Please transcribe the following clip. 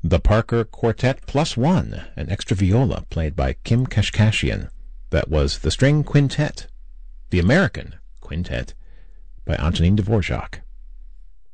The Parker Quartet +1, an extra viola played by Kim Kashkashian. That was the String Quintet, the American Quintet, by Antonin Dvorak.